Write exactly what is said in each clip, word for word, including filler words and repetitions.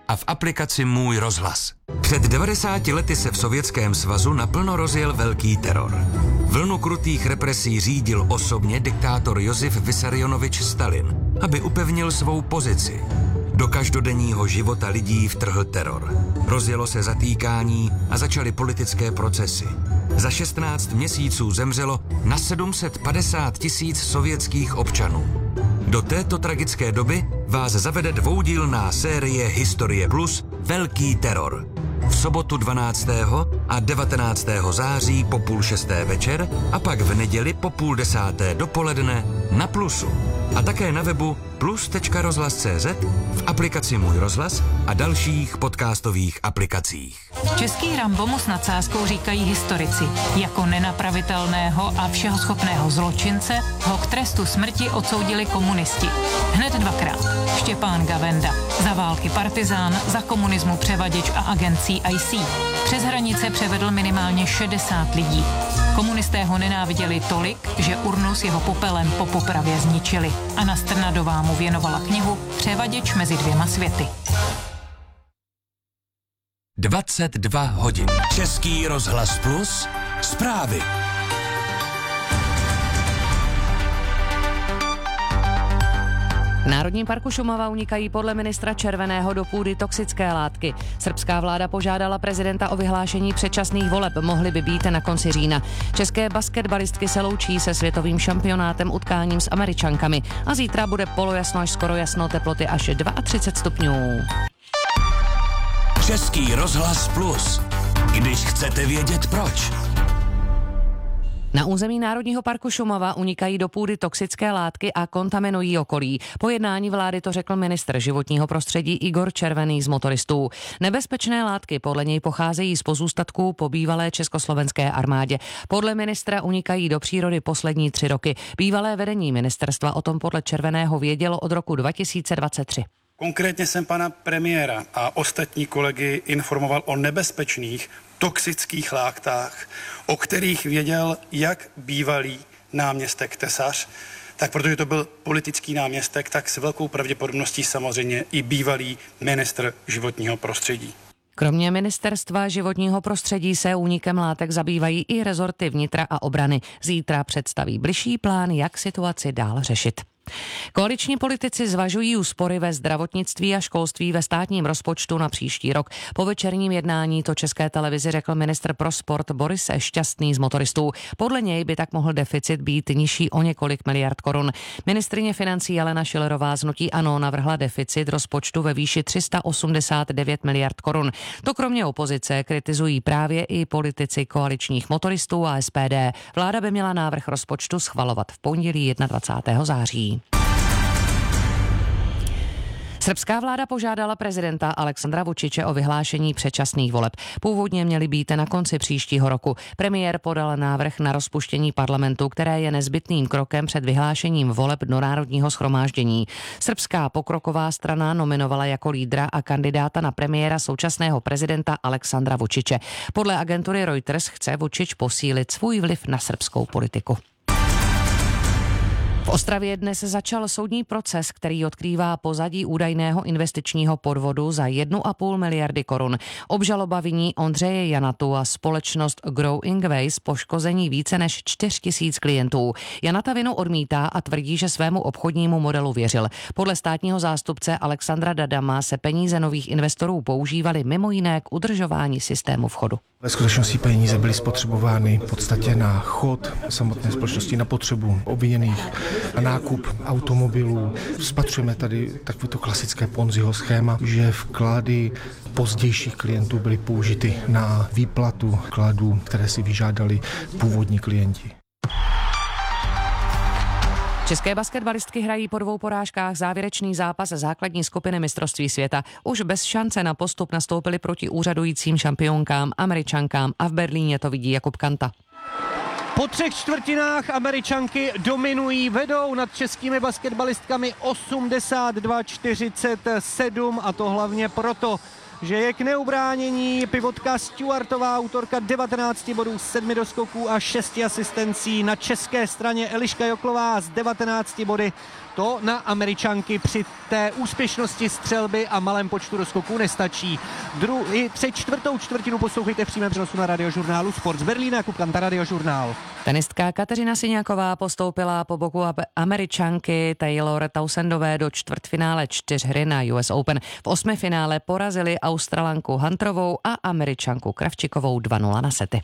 a v aplikaci Můj rozhlas. Před devadesáti lety se v Sovětském svazu naplno rozjel velký teror. Vlnu krutých represí řídil osobně diktátor Josif Vissarionovič Stalin, aby upevnil svou pozici. Do každodenního života lidí vtrhl teror. Rozjelo se zatýkání a začaly politické procesy. Za šestnáct měsíců zemřelo na sedm set padesát tisíc sovětských občanů. Do této tragické doby vás zavede dvoudílná série Historie Plus Velký teror. V sobotu dvanáctého a devatenáctého září po půl šesté večer a pak v neděli po půl desáté dopoledne na Plusu. A také na webu plus tečka rozhlas tečka cé zet, v aplikaci Můj rozhlas a dalších podcastových aplikacích. Český Rambo mu s nadsázkou říkají historici. Jako nenapravitelného a všehoschopného zločince ho k trestu smrti odsoudili komunisti. Hned dvakrát. Štěpán Gavenda. Za války partizán, za komunismu převaděč a agent C I C. Přes hranice převedl minimálně šedesát lidí. Komunisté ho nenáviděli tolik, že urnu s jeho popelem po popravě zničili. Anna Strnadová mu věnovala knihu Převaděč mezi dvěma světy. dvacet dva hodin. Český rozhlas Plus. Zprávy. V Národním parku Šumava unikají podle ministra Červeného do půdy toxické látky. Srbská vláda požádala prezidenta o vyhlášení předčasných voleb, mohly by být na konci října. České basketbalistky se loučí se světovým šampionátem utkáním s Američankami a zítra bude polojasno až skoro jasno, teploty až třicet dva stupňů. Český rozhlas Plus. Když chcete vědět proč. Na území Národního parku Šumava unikají do půdy toxické látky a kontaminují okolí. Po jednání vlády to řekl ministr životního prostředí Igor Červený z motoristů. Nebezpečné látky podle něj pocházejí z pozůstatků po bývalé československé armádě. Podle ministra unikají do přírody poslední tři roky. Bývalé vedení ministerstva o tom podle Červeného vědělo od roku dva tisíce dvacet tři. Konkrétně jsem pana premiéra a ostatní kolegy informoval o nebezpečných toxických látkách, o kterých věděl jak bývalý náměstek Tesař, tak protože to byl politický náměstek, tak s velkou pravděpodobností samozřejmě i bývalý ministr životního prostředí. Kromě ministerstva životního prostředí se únikem látek zabývají i rezorty vnitra a obrany. Zítra představí bližší plán, jak situaci dál řešit. Koaliční politici zvažují úspory ve zdravotnictví a školství ve státním rozpočtu na příští rok. Po večerním jednání to České televizi řekl ministr pro sport Boris Šťastný z motoristů. Podle něj by tak mohl deficit být nižší o několik miliard korun. Ministryně financí Alena Schillerová z hnutí ANO navrhla deficit rozpočtu ve výši tři sta osmdesát devět miliard korun. To kromě opozice kritizují právě i politici koaličních motoristů a S P D. Vláda by měla návrh rozpočtu schvalovat v pondělí dvacátého prvního září. Srbská vláda požádala prezidenta Aleksandra Vučiče o vyhlášení předčasných voleb. Původně měly být na konci příštího roku. Premiér podal návrh na rozpuštění parlamentu, které je nezbytným krokem před vyhlášením voleb do Národního shromáždění. Srbská pokroková strana nominovala jako lídra a kandidáta na premiéra současného prezidenta Aleksandra Vučiče. Podle agentury Reuters chce Vučič posílit svůj vliv na srbskou politiku. V Ostravě dnes začal soudní proces, který odkrývá pozadí údajného investičního podvodu za jednu a půl miliardy korun. Obžaloba viní Ondřeje Janatu a společnost Growing Ways poškození více než čtyři tisíce klientů. Janata vinu odmítá a tvrdí, že svému obchodnímu modelu věřil. Podle státního zástupce Alexandra Dadama se peníze nových investorů používaly mimo jiné k udržování systému vchodu. Ve skutečnosti peníze byly spotřebovány v podstatě na chod samotné společnosti, na potřebu obviněných, na nákup automobilů. Spatřujeme tady takovéto klasické Ponziho schéma, že vklady pozdějších klientů byly použity na výplatu vkladů, které si vyžádali původní klienti. České basketbalistky hrají po dvou porážkách závěrečný zápas základní skupiny mistrovství světa. Už bez šance na postup nastoupili proti úřadujícím šampionkám Američankám a v Berlíně to vidí Jakub Kanta. Po třech čtvrtinách Američanky dominují, vedou nad českými basketbalistkami osmdesát dva čtyřicet sedm a to hlavně proto, že je k neubránění pivotka Stewartová, autorka devatenácti bodů, sedmi doskoků a šesti asistencí. Na české straně Eliška Joklová s devatenácti body. To na Američanky při té úspěšnosti střelby a malém počtu doskoků nestačí. Dru- i tři čtvrtou čtvrtinu poslouchejte v přímém přenosu na radiožurnálu Sport z Berlína, Kupkanta radiožurnál. Tenistka Kateřina Siňáková postoupila po boku Američanky Taylor Townsendové do čtvrtfinále čtyřhry na U S Open. V osmifinále porazili Australanku Hunterovou a Američanku Kravčikovou dva nula na sety.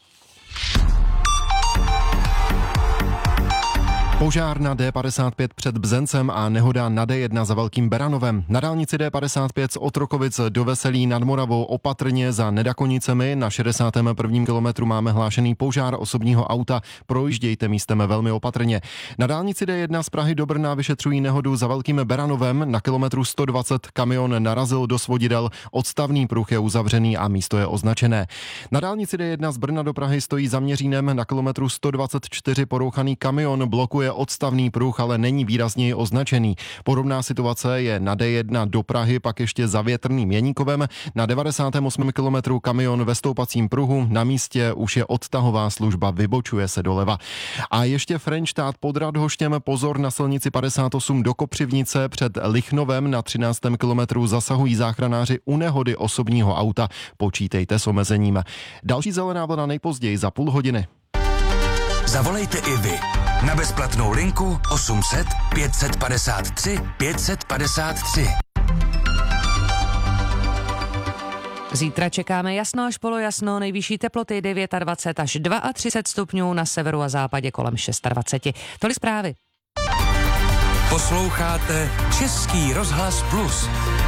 Požár na D padesát pět před Bzencem a nehoda na D jedna za Velkým Beranovem. Na dálnici D padesát pět z Otrokovic do Veselí nad Moravou opatrně za Nedakonicemi. Na šedesátém prvním kilometru máme hlášený požár osobního auta. Projíždějte místem velmi opatrně. Na dálnici D jedna z Prahy do Brna vyšetřují nehodu za Velkým Beranovem. Na kilometru sto dvacet kamion narazil do svodidel. Odstavný pruh je uzavřený a místo je označené. Na dálnici D jedna z Brna do Prahy stojí za Měřínem. Na kilometru sto dvacet čtyři porouchaný kamion blokuje odstavný pruh, ale není výrazněji označený. Podobná situace je na D jedna do Prahy, pak ještě za Větrným Jeníkovem. Na devadesátém osmém kilometru kamion ve stoupacím pruhu, na místě už je odtahová služba, vybočuje se doleva. A ještě Frenštát pod Radhoštěm, pozor na silnici padesát osm do Kopřivnice, před Lichnovem na třináctém kilometru zasahují záchranáři u nehody osobního auta. Počítejte s omezením. Další zelená vlna nejpozději za půl hodiny. Zavolejte i vy na bezplatnou linku osm set pět padesát tři pět padesát tři. Zítra čekáme jasno až polojasno, nejvyšší teploty dvacet devět až třicet dva stupňů, na severu a západě kolem dvacet šest. Tolik zprávy. Posloucháte Český rozhlas Plus.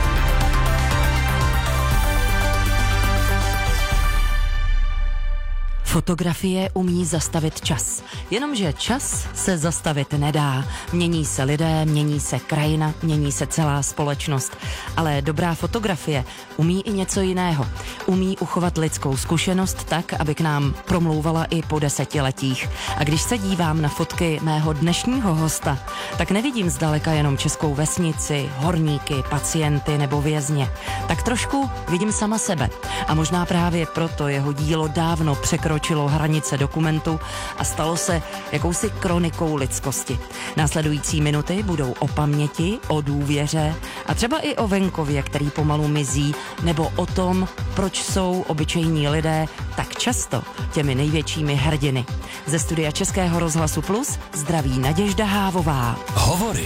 Fotografie umí zastavit čas, jenomže čas se zastavit nedá. Mění se lidé, mění se krajina, mění se celá společnost. Ale dobrá fotografie umí i něco jiného. Umí uchovat lidskou zkušenost tak, aby k nám promlouvala i po desetiletích. A když se dívám na fotky mého dnešního hosta, tak nevidím zdaleka jenom českou vesnici, horníky, pacienty nebo vězně. Tak trošku vidím sama sebe. A možná právě proto jeho dílo dávno překročilo hranice dokumentu a stalo se jakousi kronikou lidskosti. Následující minuty budou o paměti, o důvěře a třeba i o venkově, který pomalu mizí, nebo o tom, proč jsou obyčejní lidé tak často těmi největšími hrdiny. Ze studia Českého rozhlasu Plus zdraví Naděžda Hávová. Hovory.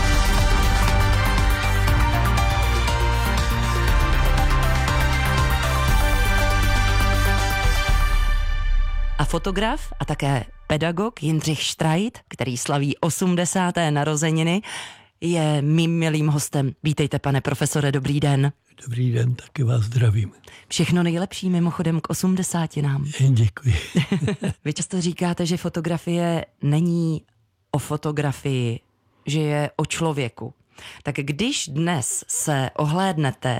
A fotograf a také pedagog Jindřich Štrajt, který slaví osmdesáté narozeniny, je mým milým hostem. Vítejte, pane profesore, dobrý den. Dobrý den, taky vás zdravím. Všechno nejlepší mimochodem k osmdesátinám. Děkuji. Vy často říkáte, že fotografie není o fotografii, že je o člověku. Tak když dnes se ohlédnete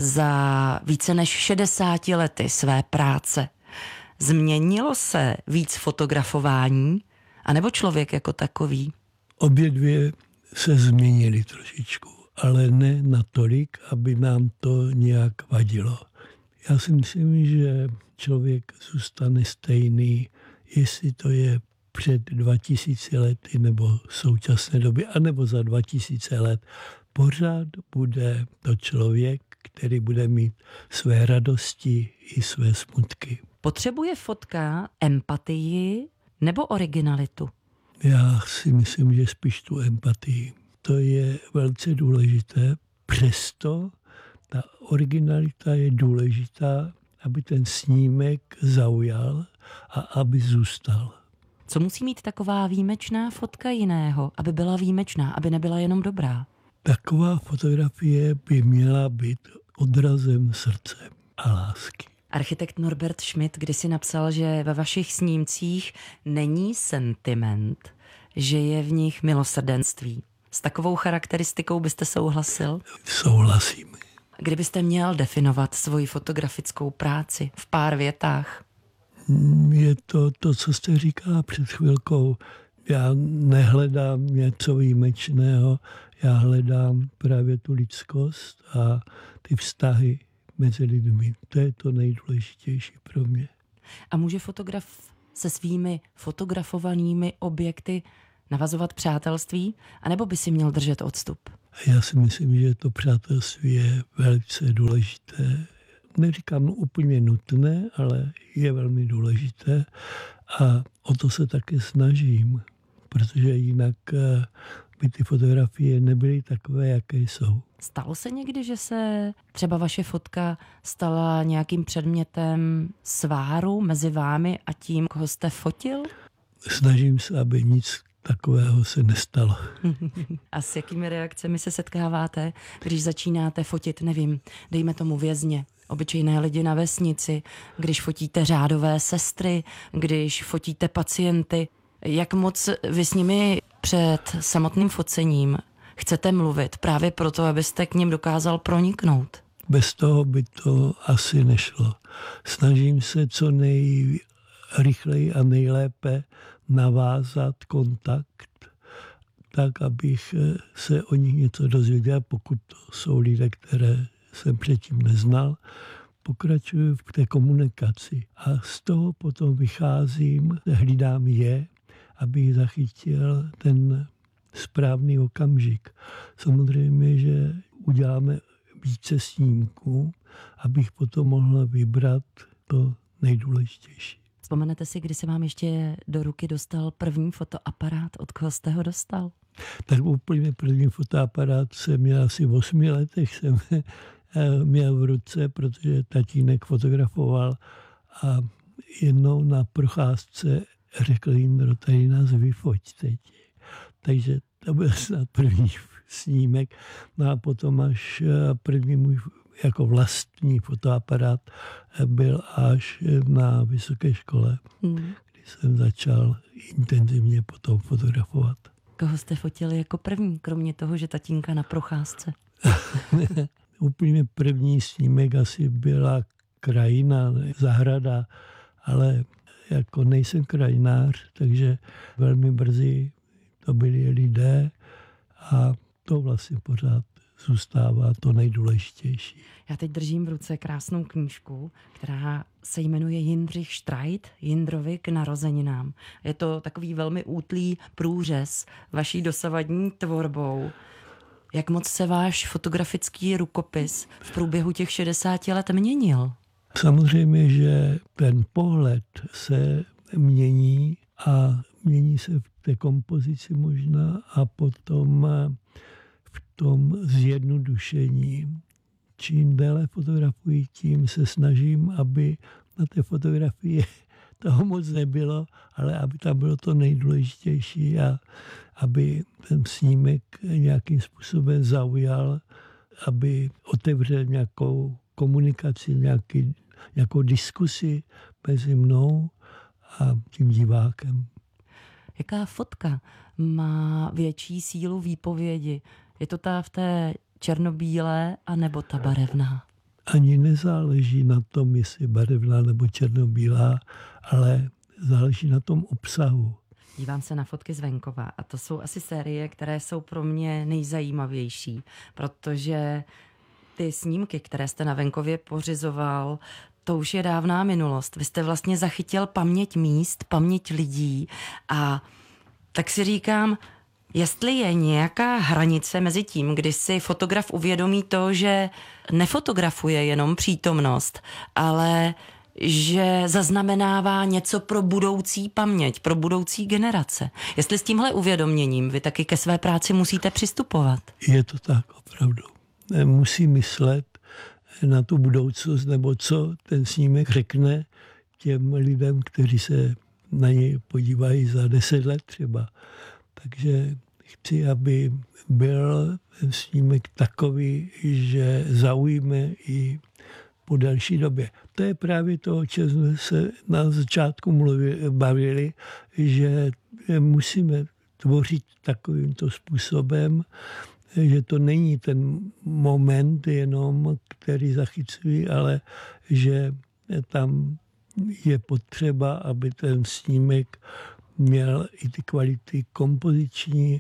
za více než šedesáti lety své práce, změnilo se víc fotografování, anebo člověk jako takový? Obě dvě se změnily trošičku, ale ne natolik, aby nám to nějak vadilo. Já si myslím, že člověk zůstane stejný, jestli to je před dva tisíce lety nebo v současné době, anebo za dva tisíce let. Pořád bude to člověk, který bude mít své radosti i své smutky. Potřebuje fotka empatii nebo originalitu? Já si myslím, že spíš tu empatii. To je velice důležité. Přesto ta originalita je důležitá, aby ten snímek zaujal a aby zůstal. Co musí mít taková výjimečná fotka jiného, aby byla výjimečná, aby nebyla jenom dobrá? Taková fotografie by měla být odrazem srdce a lásky. Architekt Norbert Schmidt kdysi napsal, že ve vašich snímcích není sentiment, že je v nich milosrdenství. S takovou charakteristikou byste souhlasil? Souhlasím. Kdybyste měl definovat svoji fotografickou práci v pár větách? Je to to, co jste říkala před chvilkou. Já nehledám něco výjimečného, já hledám právě tu lidskost a ty vztahy mezi lidmi. To je to nejdůležitější pro mě. A může fotograf se svými fotografovanými objekty navazovat přátelství, anebo by si měl držet odstup? Já si myslím, že to přátelství je velice důležité. Neříkám úplně nutné, ale je velmi důležité a o to se také snažím, protože jinak by ty fotografie nebyly takové, jaké jsou. Stalo se někdy, že se třeba vaše fotka stala nějakým předmětem sváru mezi vámi a tím, koho jste fotil? Snažím se, aby nic takového se nestalo. A s jakými reakcemi se setkáváte, když začínáte fotit, nevím, dejme tomu vězně, obyčejné lidi na vesnici, když fotíte řádové sestry, když fotíte pacienty? Jak moc vy s nimi před samotným focením chcete mluvit právě proto, abyste k nim dokázal proniknout? Bez toho by to asi nešlo. Snažím se co nejrychleji a nejlépe navázat kontakt, tak, abych se o nich něco dozvěděl, pokud to jsou lidé, které jsem předtím neznal. Pokračuji v té komunikaci a z toho potom vycházím, hlídám je, abych zachytil ten správný okamžik. Samozřejmě, že uděláme více snímků, abych potom mohl vybrat to nejdůležitější. Vzpomenete si, kdy se vám ještě do ruky dostal první fotoaparát? Od koho jste ho dostal? Tak úplně první fotoaparát jsem měl asi v osmi letech, jsem měl v ruce, protože tatínek fotografoval a jednou na procházce řekl Jindro, tady nás vyfoť teď. Takže to byl snad první snímek. No a potom až první můj jako vlastní fotoaparát byl až na vysoké škole, hmm. kdy jsem začal intenzivně potom fotografovat. Koho jste fotili jako první, kromě toho, že tatínka na procházce? Úplně první snímek asi byla krajina, zahrada, ale jako nejsem krajinář, takže velmi brzy to byli lidé a to vlastně pořád zůstává to nejdůležitější. Já teď držím v ruce krásnou knížku, která se jmenuje Jindřich Štrajt, Jindrovi k narozeninám. Je to takový velmi útlý průřez vaší dosavadní tvorbou. Jak moc se váš fotografický rukopis v průběhu těch šedesáti let měnil? Samozřejmě, že ten pohled se mění a mění se v té kompozici možná a potom v tom zjednodušení. Čím déle fotografuji, tím se snažím, aby na té fotografii toho moc nebylo, ale aby tam bylo to nejdůležitější a aby ten snímek nějakým způsobem zaujal, aby otevřel nějakou komunikaci, nějaký, nějakou diskusi mezi mnou a tím divákem. Jaká fotka má větší sílu výpovědi? Je to ta v té černobílé anebo ta barevná? Ani nezáleží na tom, jestli barevná nebo černobílá, ale záleží na tom obsahu. Dívám se na fotky z venkova a to jsou asi série, které jsou pro mě nejzajímavější, protože ty snímky, které jste na venkově pořizoval, to už je dávná minulost. Vy jste vlastně zachytil paměť míst, paměť lidí a tak si říkám, jestli je nějaká hranice mezi tím, kdy si fotograf uvědomí to, že nefotografuje jenom přítomnost, ale že zaznamenává něco pro budoucí paměť, pro budoucí generace. Jestli s tímhle uvědoměním vy taky ke své práci musíte přistupovat. Je to tak, opravdu. Musí myslet na tu budoucnost, nebo co ten snímek řekne těm lidem, kteří se na něj podívají za deset let třeba. Takže chci, aby byl ten snímek takový, že zaujme i po další době. To je právě to, o čem jsme se na začátku mluvili, bavili, že musíme tvořit takovýmto způsobem, že to není ten moment jenom, který zachycují, ale že tam je potřeba, aby ten snímek měl i ty kvality kompoziční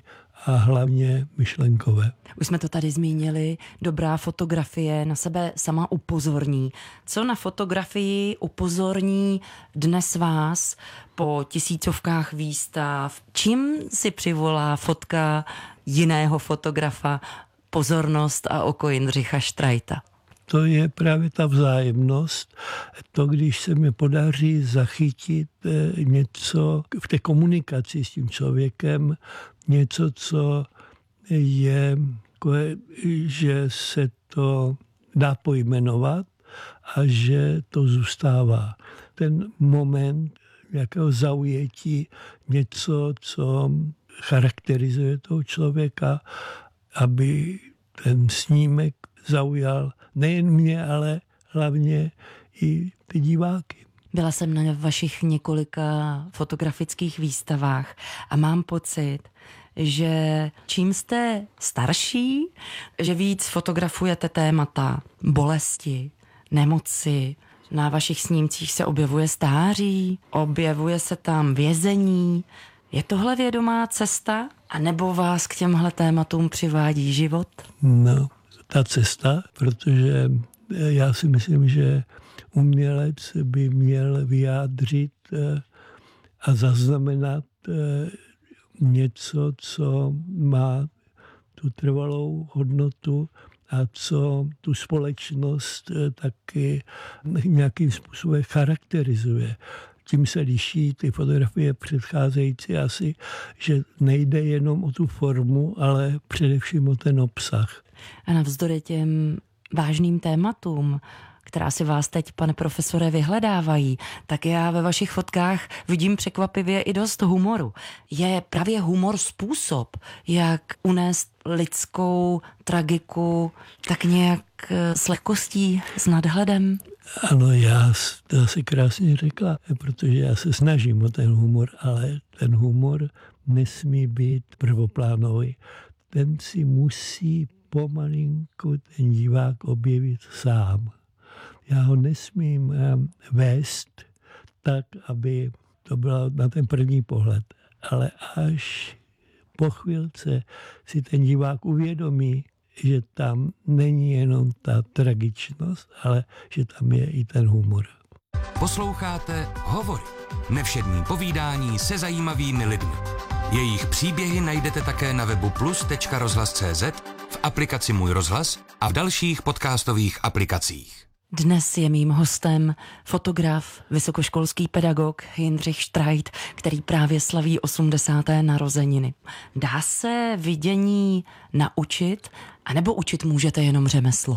a hlavně myšlenkové. Už jsme to tady zmínili, dobrá fotografie na sebe sama upozorní. Co na fotografii upozorní dnes vás po tisícovkách výstav? Čím si přivolá fotka jiného fotografa pozornost a oko Jindřicha Štrajta? To je právě ta vzájemnost. To, když se mi podaří zachytit něco v té komunikaci s tím člověkem, něco, co je, že se to dá pojmenovat a že to zůstává. Ten moment jakého zaujetí, něco, co charakterizuje toho člověka, aby ten snímek zaujal nejen mě, ale hlavně i ty diváky. Byla jsem na vašich několika fotografických výstavách a mám pocit, že čím jste starší, že víc fotografujete témata bolesti, nemoci. Na vašich snímcích se objevuje stáří, objevuje se tam vězení. Je tohle vědomá cesta, anebo vás k těmhle tématům přivádí život? No, ta cesta, protože já si myslím, že umělec by měl vyjádřit a zaznamenat něco, co má tu trvalou hodnotu a co tu společnost taky nějakým způsobem charakterizuje. Tím se liší ty fotografie předcházející asi, že nejde jenom o tu formu, ale především o ten obsah. A navzdory těm vážným tématům, která si vás teď, pane profesore, vyhledávají, tak já ve vašich fotkách vidím překvapivě i dost humoru. Je právě humor způsob, jak unést lidskou tragiku tak nějak s lehkostí, s nadhledem? Ano, já to asi krásně řekla, protože já se snažím o ten humor, ale ten humor nesmí být prvoplánový. Ten si musí pomalinku ten divák objevit sám. Já ho nesmím vést tak, aby to bylo na ten první pohled, ale až po chvilce si ten divák uvědomí, že tam není jenom ta tragičnost, ale že tam je i ten humor. Posloucháte Hovory. Nevšední povídání se zajímavými lidmi. Jejich příběhy najdete také na webu plus tečka rozhlas tečka cz, v aplikaci Můj rozhlas a v dalších podcastových aplikacích. Dnes je mým hostem fotograf, vysokoškolský pedagog Jindřich Štrajt, který právě slaví osmdesáté narozeniny. Dá se vidění naučit, anebo učit můžete jenom řemeslo?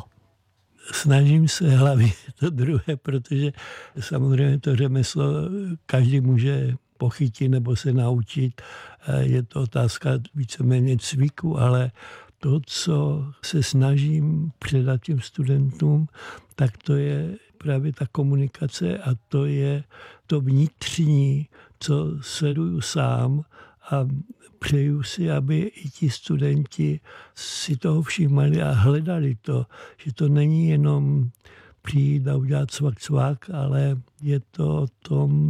Snažím se hlavně to druhé, protože samozřejmě to řemeslo každý může pochytit nebo se naučit. Je to otázka víceméně cviku, ale to, co se snažím předat těm studentům, tak to je právě ta komunikace a to je to vnitřní, co sleduju sám a přeju si, aby i ti studenti si toho všímali a hledali to, že to není jenom přijít a udělat cvak cvak, ale je to o tom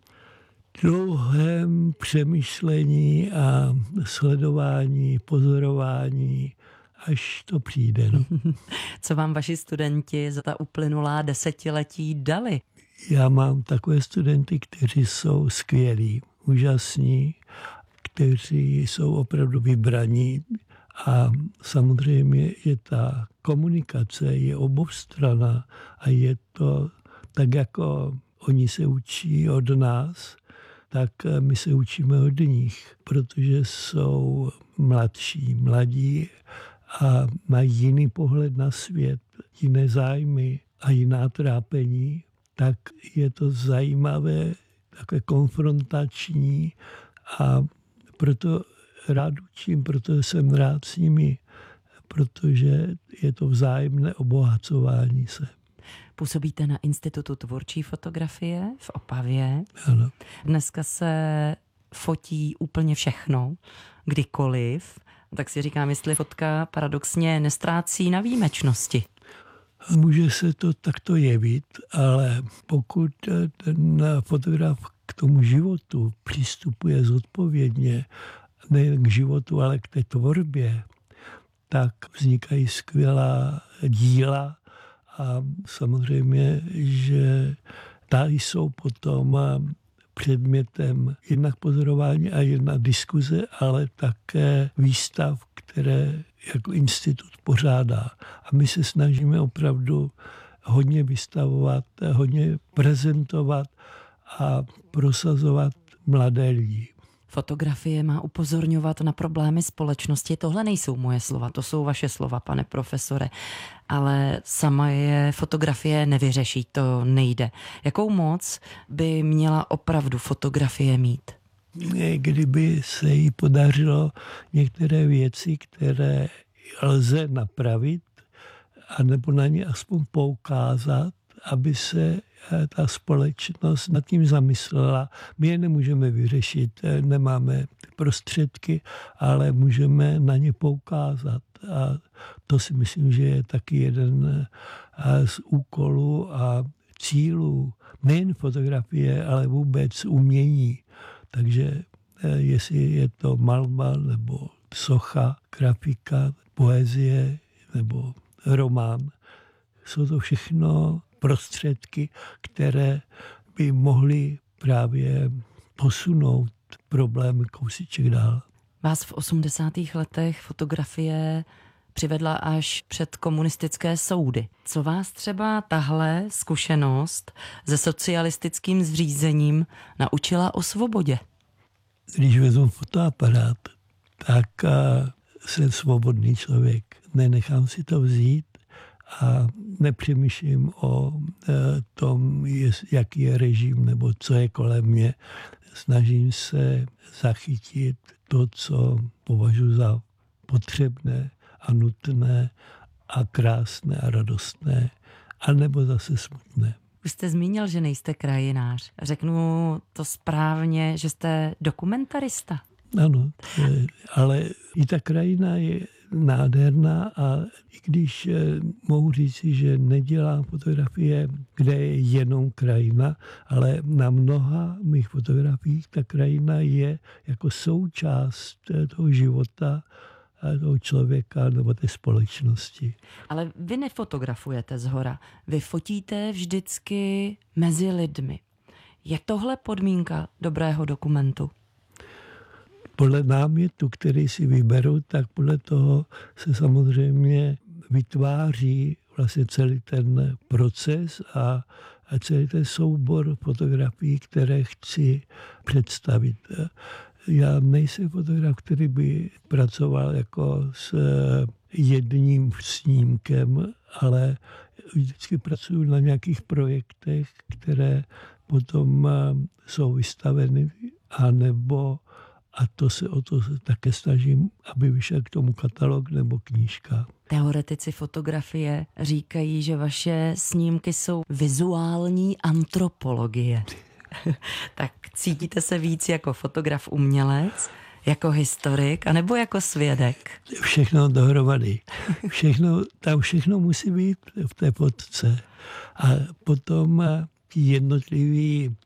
dlouhém přemýšlení a sledování, pozorování, až to přijde. No. Co vám vaši studenti za ta uplynulá desetiletí dali? Já mám takové studenty, kteří jsou skvělí, úžasní, kteří jsou opravdu vybraní a samozřejmě, že ta komunikace je oboustranná a je to tak, jako oni se učí od nás, tak my se učíme od nich, protože jsou mladší, mladí a mají jiný pohled na svět, jiné zájmy a jiná trápení, tak je to zajímavé, takové konfrontační a proto rád učím, protože jsem rád s nimi, protože je to vzájemné obohacování se. Působíte na Institutu tvůrčí fotografie v Opavě. Ano. Dneska se fotí úplně všechno, kdykoliv. Tak si říkám, jestli fotka paradoxně nestrácí na výjimečnosti. Může se to takto jevit, ale pokud ten fotograf k tomu životu přistupuje zodpovědně, nejen k životu, ale k té tvorbě, tak vznikají skvělá díla a samozřejmě, že ta jsou potom předmětem jednak pozorování a jedna diskuze, ale také výstav, které jako institut pořádá. A my se snažíme opravdu hodně vystavovat, hodně prezentovat a prosazovat mladé lidi. Fotografie má upozorňovat na problémy společnosti. Tohle nejsou moje slova, to jsou vaše slova, pane profesore. Ale sama je fotografie nevyřeší, to nejde. Jakou moc by měla opravdu fotografie mít? Kdyby se jí podařilo některé věci, které lze napravit, anebo na ně aspoň poukázat, aby se ta společnost nad tím zamyslela. My je nemůžeme vyřešit, nemáme prostředky, ale můžeme na ně poukázat. A to si myslím, že je taky jeden z úkolů a cílů nejen fotografie, ale vůbec umění. Takže jestli je to malba nebo socha, grafika, poezie nebo román, jsou to všechno prostředky, které by mohly právě posunout problém kousíček dál. Vás v osmdesátých letech fotografie přivedla až před komunistické soudy. Co vás třeba tahle zkušenost se socialistickým zřízením naučila o svobodě? Když vezmu fotoaparát, tak jsem svobodný člověk. Nenechám si to vzít a nepřemýšlím o tom, jaký je režim nebo co je kolem mě. Snažím se zachytit to, co považuji za potřebné a nutné a krásné a radostné, anebo zase smutné. Už jste zmínil, že nejste krajinář. Řeknu to správně, že jste dokumentarista. Ano, ale i ta krajina je nádherná a i když mohu říci, že nedělám fotografie, kde je jenom krajina, ale na mnoha mých fotografiích ta krajina je jako součást toho života toho člověka nebo té společnosti. Ale vy nefotografujete zhora, vy fotíte vždycky mezi lidmi. Je tohle podmínka dobrého dokumentu? Podle námětu, který si vyberu, tak podle toho se samozřejmě vytváří vlastně celý ten proces a celý ten soubor fotografií, které chci představit. Já nejsem fotograf, který by pracoval jako s jedním snímkem, ale vždycky pracuji na nějakých projektech, které potom jsou vystaveny, anebo a to se o to také snažím, aby vyšel k tomu katalog nebo knížka. Teoretici fotografie říkají, že vaše snímky jsou vizuální antropologie. Tak cítíte se víc jako fotograf umělec, jako historik, anebo jako svědek? Všechno dohromady. Všechno, tam všechno musí být v té fotce. A potom ti jednotliví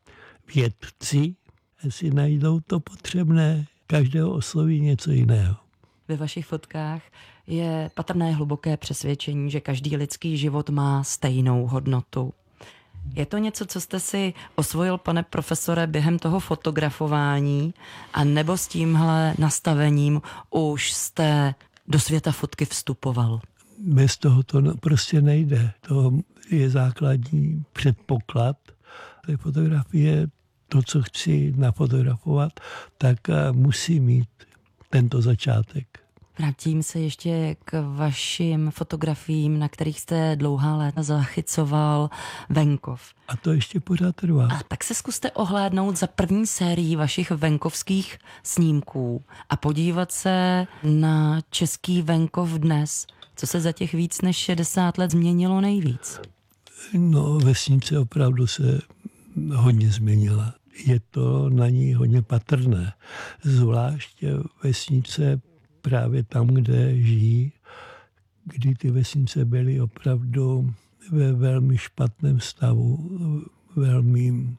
vědci si najdou to potřebné. Každého osloví něco jiného. Ve vašich fotkách je patrné hluboké přesvědčení, že každý lidský život má stejnou hodnotu. Je to něco, co jste si osvojil, pane profesore, během toho fotografování, a nebo s tímhle nastavením už jste do světa fotky vstupoval? Bez toho to prostě nejde. To je základní předpoklad té fotografie. To, co chci nafotografovat, tak musí mít tento začátek. Vrátím se ještě k vašim fotografiím, na kterých jste dlouhá léta zachycoval venkov. A to ještě pořád trvá. A tak se zkuste ohlédnout za první sérií vašich venkovských snímků a podívat se na český venkov dnes. Co se za těch víc než šedesát let změnilo nejvíc? No, vesnice opravdu se hodně změnila. Je to na ní hodně patrné. Zvlášť vesnice právě tam, kde žijí, kdy ty vesnice byly opravdu ve velmi špatném stavu, velmi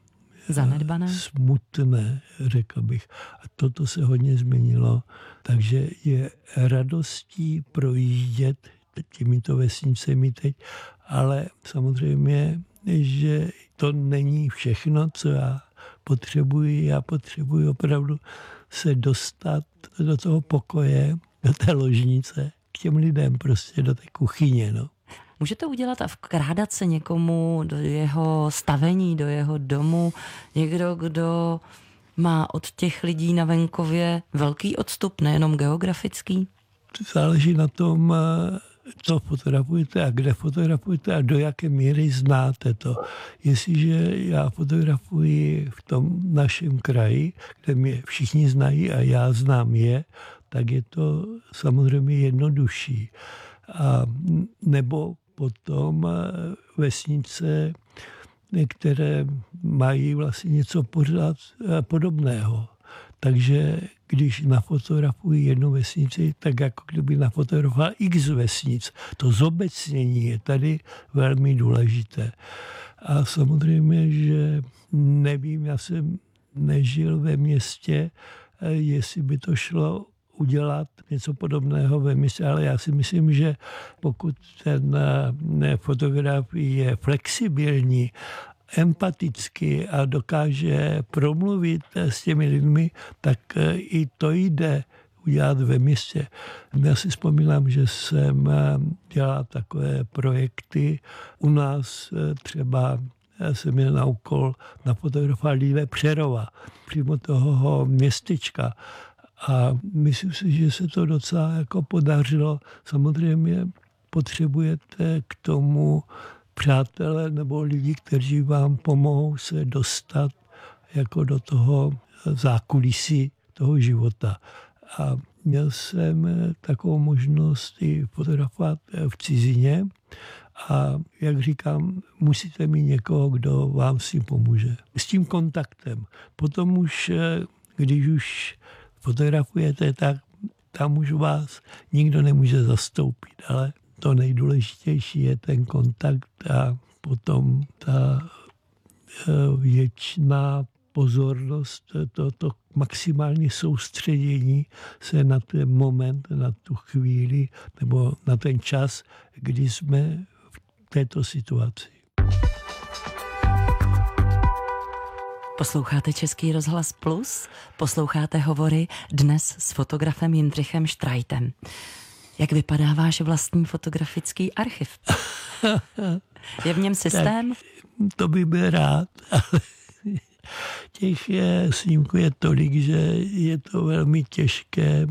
zanedbané, smutné, řekl bych. A toto se hodně změnilo, takže je radostí projíždět těmito vesnicemi teď, ale samozřejmě, že to není všechno, co já potřebuji. Já potřebuji opravdu se dostat do toho pokoje, do té ložnice, k těm lidem, prostě do té kuchyně. No. Můžete udělat a vkrádat se někomu do jeho stavení, do jeho domu, někdo, kdo má od těch lidí na venkově velký odstup, nejenom geografický? Záleží na tom, co fotografujete a kde fotografujete a do jaké míry znáte to. Jestliže já fotografuji v tom našem kraji, kde mě všichni znají a já znám je, tak je to samozřejmě jednodušší. A nebo potom vesnice, které mají vlastně něco pořád podobného. Takže když nafotografuji jednu vesnici, tak jako kdyby nafotografoval x vesnic. To zobecnění je tady velmi důležité. A samozřejmě, že nevím, já jsem nežil ve městě, jestli by to šlo udělat něco podobného ve městě, ale já si myslím, že pokud ten fotograf je flexibilní, empaticky a dokáže promluvit s těmi lidmi, tak i to jde udělat ve městě. Já si vzpomínám, že jsem dělal takové projekty. U nás třeba jsem měl na úkol nafotografovat Líle Přerova, přímo toho městečka. A myslím si, že se to docela jako podařilo. Samozřejmě potřebujete k tomu přátelé nebo lidi, kteří vám pomohou se dostat jako do toho zákulisí toho života. A měl jsem takovou možnost i fotografovat v cizině a jak říkám, musíte mít někoho, kdo vám s tím pomůže. S tím kontaktem. Potom už, když už fotografujete, tak tam už vás nikdo nemůže zastoupit, ale to nejdůležitější je ten kontakt a potom ta věčná pozornost, to, to maximální soustředění se na ten moment, na tu chvíli nebo na ten čas, kdy jsme v této situaci. Posloucháte Český rozhlas Plus, posloucháte hovory dnes s fotografem Jindřichem Štrajtem. Jak vypadá váš vlastní fotografický archiv? Je v něm systém? Tak, to bych byl rád, ale těch snímků je tolik, že je to velmi těžké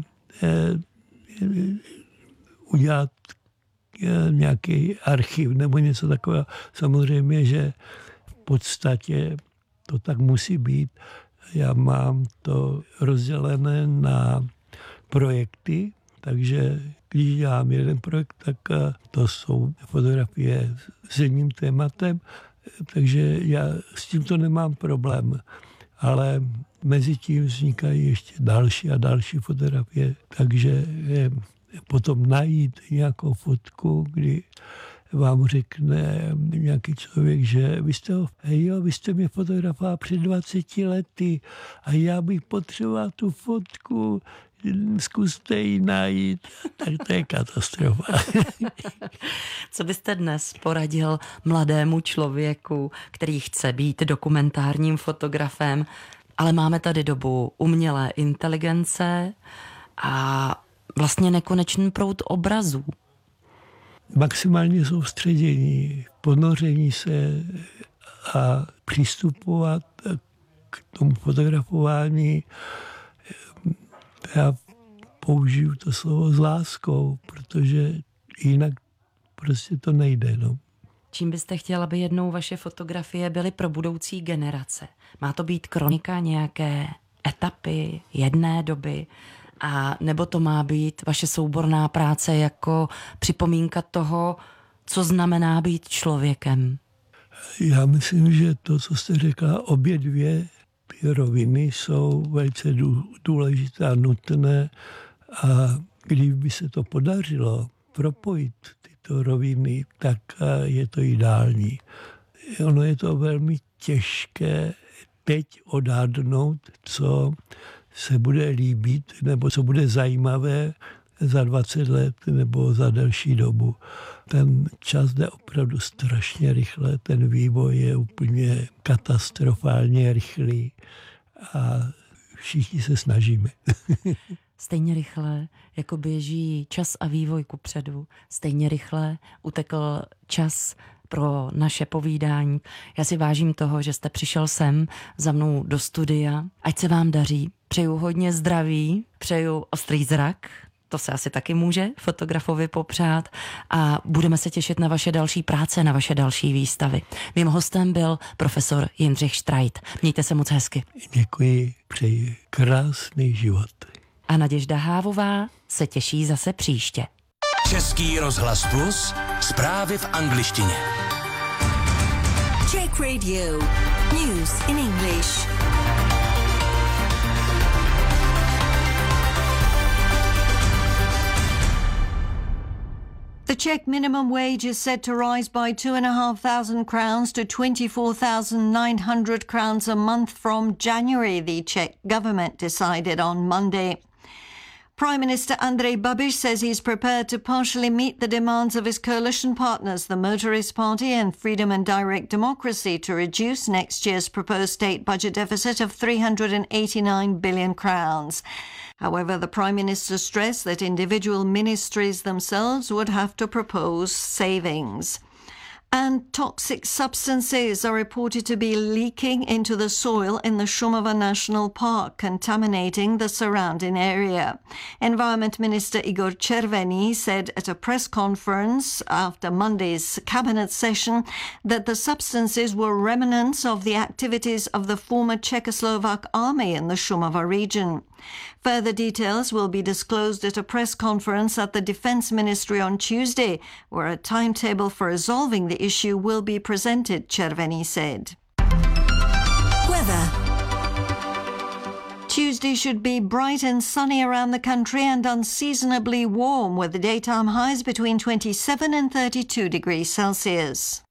udělat nějaký archiv nebo něco takového. Samozřejmě, že v podstatě to tak musí být. Já mám to rozdělené na projekty, takže když dělám jeden projekt, tak to jsou fotografie s jedním tématem, takže já s tímto nemám problém. Ale mezi tím vznikají ještě další a další fotografie, takže potom najít nějakou fotku, kdy vám řekne nějaký člověk, že vy jste, hej jo, vy jste mě fotografoval před dvaceti lety a já bych potřeboval tu fotku, zkuste ji najít, tak to je katastrofa. Co byste dnes poradil mladému člověku, který chce být dokumentárním fotografem, ale máme tady dobu umělé inteligence a vlastně nekonečný proud obrazů? Maximálně soustředění, ponoření se a přistupovat k tomu fotografování. Já použiju to slovo s láskou, protože jinak prostě to nejde. No. Čím byste chtěla, aby jednou vaše fotografie byly pro budoucí generace? Má to být kronika nějaké etapy, jedné doby? A nebo to má být vaše souborná práce jako připomínka toho, co znamená být člověkem? Já myslím, že to, co jste řekla, obě dvě ty roviny jsou velice důležité a nutné. A kdyby se to podařilo propojit tyto roviny, tak je to ideální. Ono je to velmi těžké teď odhadnout, co se bude líbit nebo co bude zajímavé za dvacet let nebo za delší dobu. Ten čas jde opravdu strašně rychle, ten vývoj je úplně katastrofálně rychlý a všichni se snažíme. Stejně rychle, jako běží čas a vývoj kupředu, stejně rychle utekl čas pro naše povídání. Já si vážím toho, že jste přišel sem za mnou do studia. Ať se vám daří. Přeju hodně zdraví, přeju ostrý zrak, to se asi taky může fotografovi popřát a budeme se těšit na vaše další práce, na vaše další výstavy. Mým hostem byl profesor Jindřich Štrajt. Mějte se moc hezky. Děkuji, přeji krásný život. A Naděžda Hávová se těší zase příště. Český rozhlas Plus, zprávy v angličtině. Czech Radio. News in English. The Czech minimum wage is set to rise by two and a half thousand crowns to twenty-four thousand nine hundred crowns a month from January, the Czech government decided on Monday. Prime Minister Andrej Babiš says he's prepared to partially meet the demands of his coalition partners, the Motorist Party and Freedom and Direct Democracy, to reduce next year's proposed state budget deficit of three hundred eighty-nine billion crowns. However, the Prime Minister stressed that individual ministries themselves would have to propose savings. And toxic substances are reported to be leaking into the soil in the Šumava National Park, contaminating the surrounding area. Environment Minister Igor Červený said at a press conference after Monday's cabinet session that the substances were remnants of the activities of the former Czechoslovak army in the Šumava region. Further details will be disclosed at a press conference at the Defence Ministry on Tuesday, where a timetable for resolving the issue will be presented, Červený said. Weather. Tuesday should be bright and sunny around the country and unseasonably warm, with the daytime highs between twenty-seven and thirty-two degrees Celsius.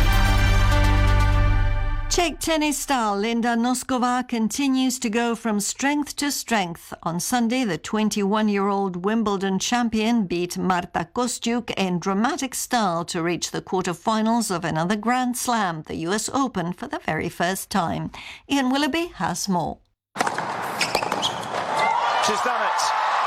Czech tennis star Linda Nosková continues to go from strength to strength. On Sunday, the twenty-one-year-old Wimbledon champion beat Marta Kostyuk in dramatic style to reach the quarterfinals of another Grand Slam, the U S Open, for the very first time. Ian Willoughby has more. She's done it.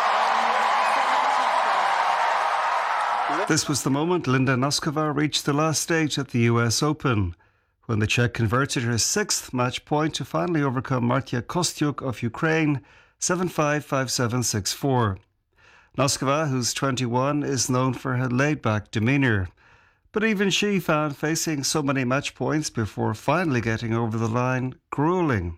This was the moment Linda Nosková reached the last stage at the U S Open, when the Czech converted her sixth match point to finally overcome Marta Kostyuk of Ukraine seven five, five seven, six four. Nosková, who's twenty-one, is known for her laid-back demeanour, but even she found facing so many match points before finally getting over the line grueling.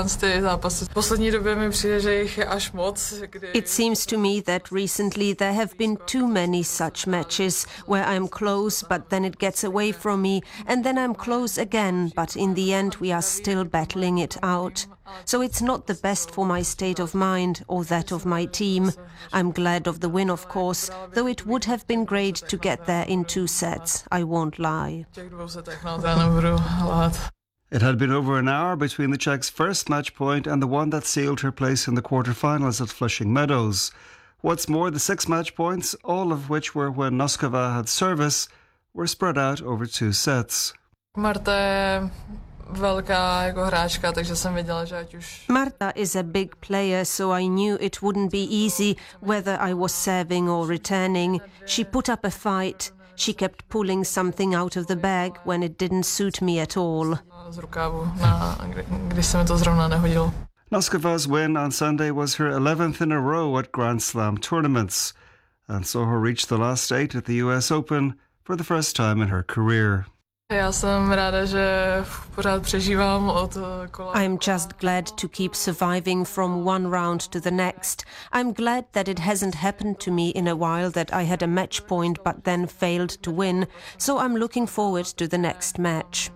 It seems to me that recently there have been too many such matches where I'm close but then it gets away from me and then I'm close again, but in the end we are still battling it out. So it's not the best for my state of mind or that of my team. I'm glad of the win, of course, though it would have been great to get there in two sets, I won't lie. It had been over an hour between the Czech's first match point and the one that sealed her place in the quarterfinals at Flushing Meadows. What's more, the six match points, all of which were when Nosková had service, were spread out over two sets. Marta is a big player, so I knew it wouldn't be easy whether I was serving or returning. She put up a fight. She kept pulling something out of the bag when it didn't suit me at all. Nosková's win on Sunday was her eleventh in a row at Grand Slam tournaments and saw her reach the last eight at the U S Open for the first time in her career. I'm just glad to keep surviving from one round to the next. I'm glad that it hasn't happened to me in a while that I had a match point but then failed to win, so I'm looking forward to the next match.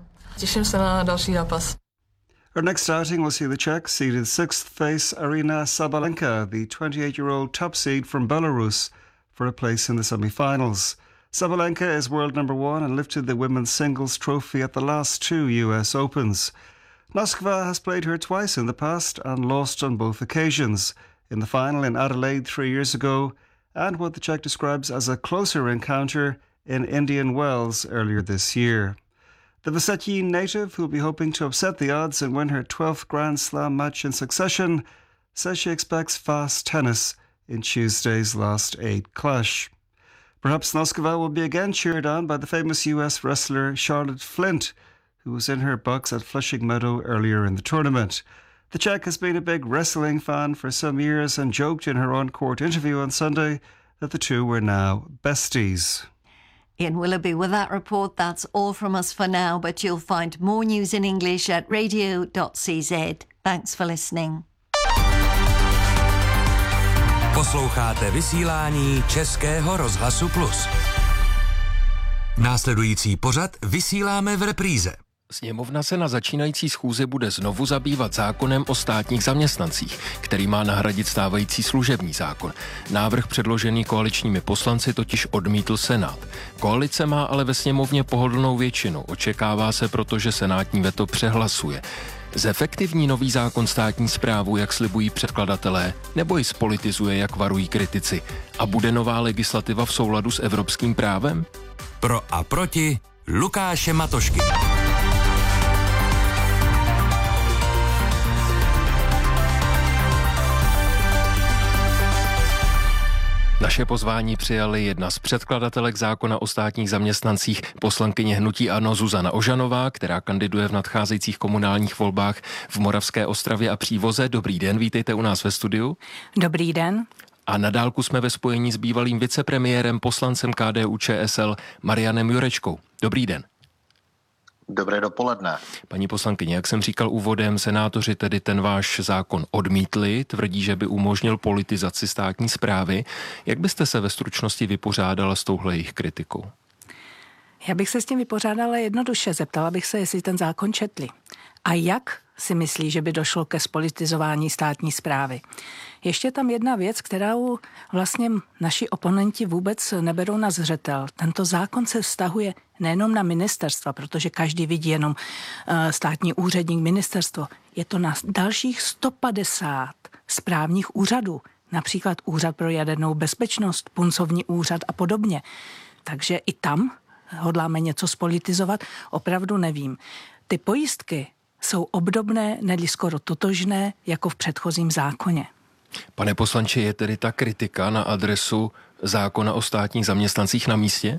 Her next outing will see the Czech seeded sixth face Aryna Sabalenka, the twenty-eight-year-old top seed from Belarus, for a place in the semi-finals. Sabalenka is world number one and lifted the women's singles trophy at the last two U S Opens. Noskova has played her twice in the past and lost on both occasions, in the final in Adelaide three years ago and what the Czech describes as a closer encounter in Indian Wells earlier this year. The Vsetín native, who'll be hoping to upset the odds and win her twelfth Grand Slam match in succession, says she expects fast tennis in Tuesday's last eight clash. Perhaps Noskova will be again cheered on by the famous U S wrestler Charlotte Flint, who was in her box at Flushing Meadow earlier in the tournament. The Czech has been a big wrestling fan for some years and joked in her on-court interview on Sunday that the two were now besties. Ian Willoughby with that report. That's all from us for now, but you'll find more news in English at radio dot c z. Thanks for listening. Posloucháte vysílání Českého rozhlasu Plus. Následující pořad vysíláme v repríze. Sněmovna se na začínající schůzi bude znovu zabývat zákonem o státních zaměstnancích, který má nahradit stávající služební zákon. Návrh předložený koaličními poslanci totiž odmítl Senát. Koalice má ale ve sněmovně pohodlnou většinu. Očekává se proto, že senátní veto přehlasuje. Zefektivní nový zákon státní správu, jak slibují předkladatelé, nebo ji spolitizuje, jak varují kritici? A bude nová legislativa v souladu s evropským právem? Pro a proti Lukáše Matošky. Naše pozvání přijali jedna z předkladatelek zákona o státních zaměstnancích, poslankyně hnutí ANO Zuzana Ožanová, která kandiduje v nadcházejících komunálních volbách v Moravské Ostravě a Přívoze. Dobrý den, vítejte u nás ve studiu. Dobrý den. A na dálku jsme ve spojení s bývalým vicepremiérem, poslancem K D U Č S L Marianem Jurečkou. Dobrý den. Dobré dopoledne. Paní poslankyně, jak jsem říkal úvodem, senátoři tedy ten váš zákon odmítli, tvrdí, že by umožnil politizaci státní správy. Jak byste se ve stručnosti vypořádala s touhle jejich kritikou? Já bych se s tím vypořádala jednoduše. Zeptala bych se, jestli ten zákon četli. A jak si myslí, že by došlo ke spolitizování státní správy. Ještě tam jedna věc, kterou vlastně naši oponenti vůbec neberou na zřetel. Tento zákon se vztahuje nejenom na ministerstva, protože každý vidí jenom uh, státní úředník, ministerstvo. Je to na dalších sto padesát správních úřadů, například Úřad pro jadernou bezpečnost, Puncovní úřad a podobně. Takže i tam hodláme něco spolitizovat, opravdu nevím. Ty pojistky jsou obdobné, nedli skoro totožné, jako v předchozím zákoně. Pane poslanče, je tedy ta kritika na adresu zákona o státních zaměstnancích na místě?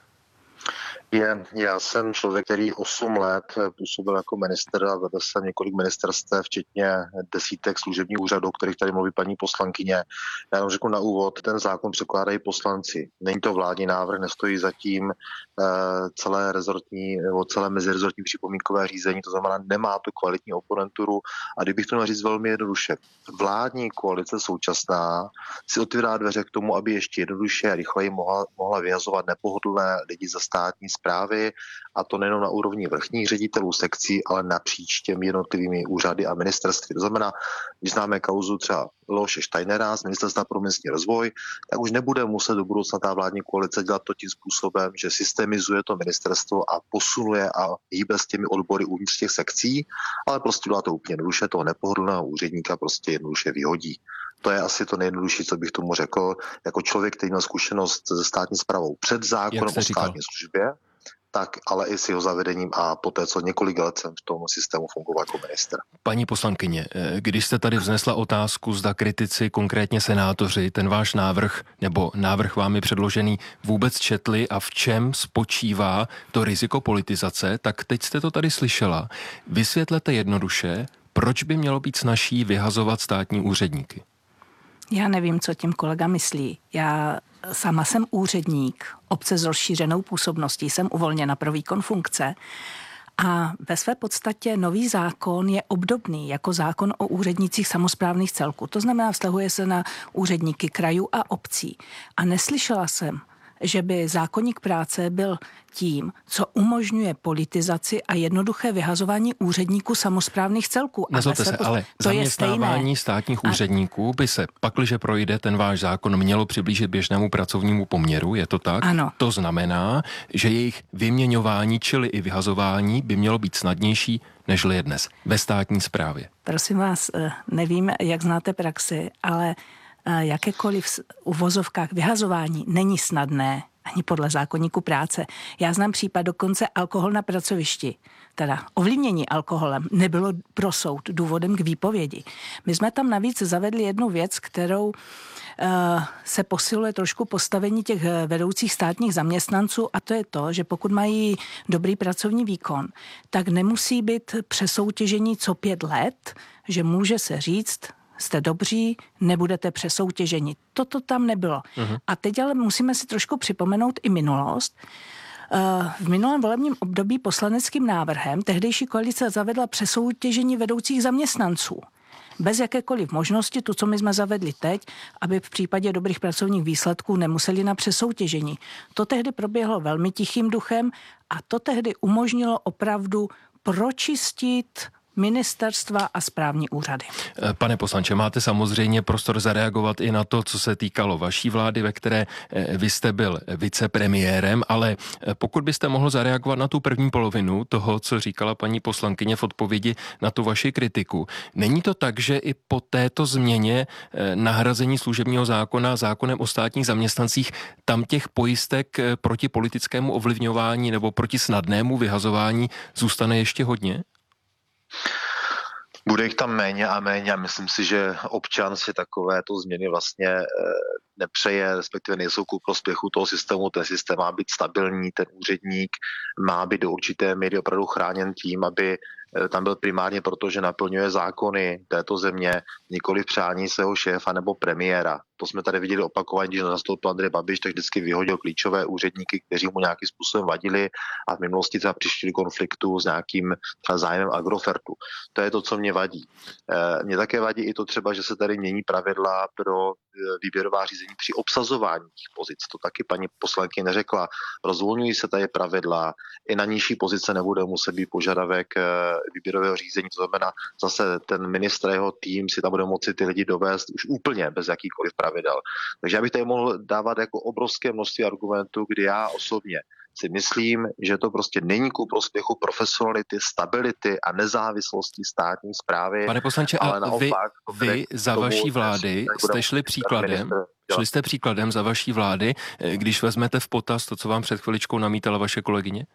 Je, já jsem člověk, který osm let působil jako minister a vedl jsem několik ministerstev, včetně desítek služebních úřadů, o kterých tady mluví paní poslankyně. Já vám řeknu na úvod, ten zákon překládají poslanci. Není to vládní návrh, nestojí zatím celé rezortní nebo celé mezirezortní připomínkové řízení, to znamená, nemá tu kvalitní oponenturu. A kdybych to měl říct velmi jednoduše, vládní koalice současná si otvírá dveře k tomu, aby ještě jednoduše a rychleji mohla, mohla vyhazovat nepohodlné lidi za státní správy, a to nejen na úrovni vrchních ředitelů sekcí, ale napříč těmi jednotlivými úřady a ministerství. To znamená, když známe kauzu třeba Leoše Steinera z Ministerstva pro místní rozvoj, tak už nebude muset do budoucna ta vládní koalice dělat to tím způsobem, že systemizuje to ministerstvo a posunuje a hýbe s těmi odbory uvnitř těch sekcí, ale prostě dělá to úplně jednoduše, toho nepohodlného úředníka prostě jednoduše vyhodí. To je asi to nejjednodušší, co bych tomu řekl, jako člověk, který měl zkušenost se státní správou před zákonem o státní službě, tak ale i s jeho zavedením a poté, co několik let jsem v tom systému fungoval jako minister. Paní poslankyně, když jste tady vznesla otázku, zda kritici, konkrétně senátoři, ten váš návrh nebo návrh vámi předložený vůbec četli a v čem spočívá to riziko politizace, tak teď jste to tady slyšela. Vysvětlete jednoduše, proč by mělo být snazší vyhazovat státní úředníky. Já nevím, co tím kolega myslí. Já sama jsem úředník obce s rozšířenou působností, jsem uvolněna pro výkon funkce a ve své podstatě nový zákon je obdobný jako zákon o úřednících samosprávných celků. To znamená, vztahuje se na úředníky krajů a obcí. A neslyšela jsem že by zákoník práce byl tím, co umožňuje politizaci a jednoduché vyhazování úředníků samosprávných celků. Nezlobte se, ale to je zaměstnávání stejné. státních úředníků by se, pakliže projde ten váš zákon, mělo přiblížit běžnému pracovnímu poměru, je to tak? Ano. To znamená, že jejich vyměňování, čili i vyhazování, by mělo být snadnější, nežli je dnes ve státní správě. Prosím vás, nevím, jak znáte praxi, ale jakékoliv v uvozovkách vyhazování není snadné ani podle zákoníku práce. Já znám případ dokonce alkohol na pracovišti, teda ovlivnění alkoholem, nebylo pro soud důvodem k výpovědi. My jsme tam navíc zavedli jednu věc, kterou uh, se posiluje trošku postavení těch vedoucích státních zaměstnanců, a to je to, že pokud mají dobrý pracovní výkon, tak nemusí být přesoutěžení co pět let, že může se říct, jste dobří, nebudete přesoutěženi. Toto tam nebylo. Uh-huh. A teď ale musíme si trošku připomenout i minulost. V minulém volebním období poslaneckým návrhem tehdejší koalice zavedla přesoutěžení vedoucích zaměstnanců. Bez jakékoliv možnosti, to, co my jsme zavedli teď, aby v případě dobrých pracovních výsledků nemuseli na přesoutěžení. To tehdy proběhlo velmi tichým duchem a to tehdy umožnilo opravdu pročistit ministerstva a správní úřady. Pane poslanče, máte samozřejmě prostor zareagovat i na to, co se týkalo vaší vlády, ve které vy jste byl vicepremiérem, ale pokud byste mohl zareagovat na tu první polovinu toho, co říkala paní poslankyně v odpovědi na tu vaši kritiku. Není to tak, že i po této změně nahrazení služebního zákona zákonem o státních zaměstnancích tam těch pojistek proti politickému ovlivňování nebo proti snadnému vyhazování zůstane ještě hodně? Bude jich tam méně a méně a myslím si, že občan si takovéto změny vlastně nepřeje, respektive nejsou ku prospěchu toho systému. Ten systém má být stabilní, ten úředník má být do určité míry opravdu chráněn tím, aby tam byl primárně proto, že naplňuje zákony této země, nikoli přání svého šéfa nebo premiéra. To jsme tady viděli opakovaně, když nastoupil Andrej Babiš, tak vždycky vyhodil klíčové úředníky, kteří mu nějakým způsobem vadili a v minulosti třeba přišli konfliktu s nějakým zájmem Agrofertu. To je to, co mě vadí. Mně také vadí i to třeba, že se tady mění pravidla pro výběrová řízení při obsazování těch pozic. To taky paní poslankyně neřekla. Rozvolňují se tady pravidla, i na nižší pozice nebude muset být požadavek výběrového řízení, to znamená zase ten ministr a jeho tým si tam bude moci ty lidi dovést už úplně bez jakýchkoliv pravidel. Takže já bych tady mohl dávat jako obrovské množství argumentů, kdy já osobně si myslím, že to prostě není ku prospěchu profesionality, stability a nezávislosti státní správy. Pane poslanče, ale naopak, vy, vy za vaší vlády jste šli příkladem, šli jste příkladem za vaší vlády, když vezmete v potaz to, co vám před chviličkou namítala vaše kolegyně?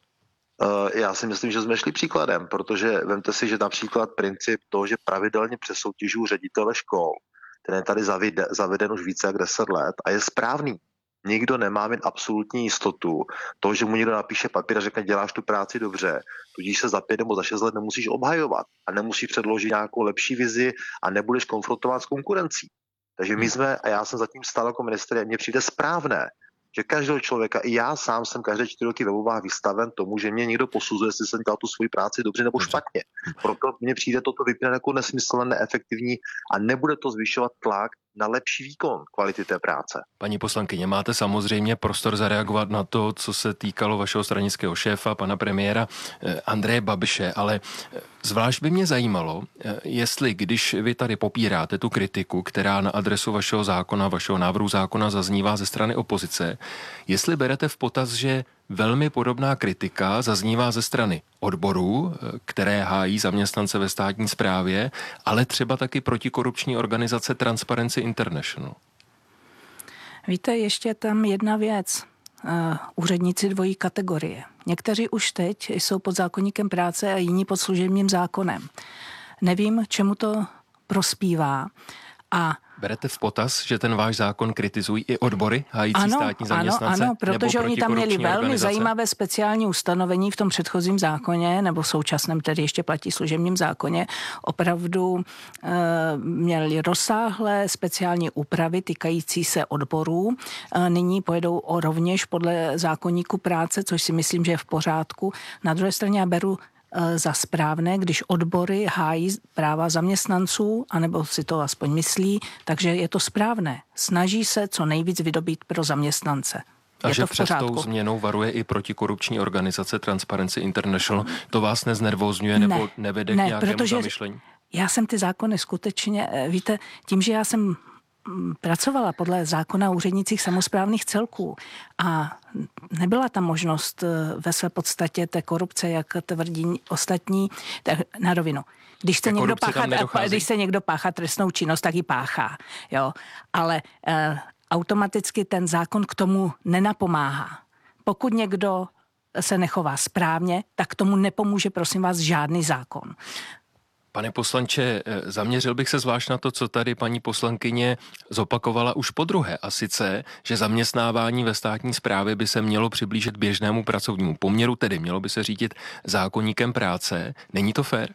Já si myslím, že jsme šli příkladem, protože vemte si, že například princip toho, že pravidelně přesoutěžují ředitele škol, ten je tady zaveden už více jak deset let a je správný. Nikdo nemá mít absolutní jistotu toho, že mu někdo napíše papír a řekne, děláš tu práci dobře, tudíž se za pět nebo za šest let nemusíš obhajovat a nemusíš předložit nějakou lepší vizi a nebudeš konfrontovat s konkurencí. Takže my jsme, a já jsem zatím stál jako ministr, a mně přijde správné, že každého člověka, i já sám jsem každé čtyři roky ve volbách vystaven tomu, že mě někdo posuzuje, jestli jsem dělal tu svoji práci dobře nebo špatně. Proto mně přijde toto vypínat jako nesmyslné, neefektivní a nebude to zvyšovat tlak na lepší výkon kvality té práce. Paní poslankyně, máte samozřejmě prostor zareagovat na to, co se týkalo vašeho stranického šéfa, pana premiéra Andreje Babiše, ale zvlášť by mě zajímalo, jestli když vy tady popíráte tu kritiku, která na adresu vašeho zákona, vašeho návrhu zákona zaznívá ze strany opozice, jestli berete v potaz, že velmi podobná kritika zaznívá ze strany odborů, které hájí zaměstnance ve státní správě, ale třeba taky protikorupční organizace Transparency International. Víte, ještě tam jedna věc. Uh, úředníci dvojí kategorie. Někteří už teď jsou pod zákoníkem práce a jiní pod služebním zákonem. Nevím, čemu to prospívá. A berete v potaz, že ten váš zákon kritizují i odbory hájící ano, státní zaměstnance? Ano, ano, protože oni tam měli velmi organizace? Zajímavé speciální ustanovení v tom předchozím zákoně, nebo v současném, tedy ještě platí služebním zákoně. Opravdu e, měli rozsáhlé speciální úpravy týkající se odborů. E, nyní pojedou o rovněž podle zákoníku práce, což si myslím, že je v pořádku. Na druhé straně já beru za správné, když odbory hájí práva zaměstnanců, anebo si to aspoň myslí, takže je to správné. Snaží se co nejvíc vydobít pro zaměstnance. A je že to v před pořádku. tou změnou varuje i protikorupční organizace Transparency International, to vás neznervózňuje ne, nebo nevede ne, k nějakému protože zamyšlení? Já jsem ty zákony skutečně, víte, tím, že já jsem pracovala podle zákona o úřednicích samosprávných celků a nebyla tam možnost ve své podstatě té korupce, jak tvrdí ostatní, na rovinu. Když se, někdo páchá, když se někdo páchá trestnou činnost, tak ji páchá. Jo? Ale eh, automaticky ten zákon k tomu nenapomáhá. Pokud někdo se nechová správně, tak k tomu nepomůže, prosím vás, žádný zákon. Pane poslanče, zaměřil bych se zvlášť na to, co tady paní poslankyně zopakovala už podruhé, a sice, že zaměstnávání ve státní správě by se mělo přiblížit běžnému pracovnímu poměru, tedy mělo by se řídit zákoníkem práce. Není to fér?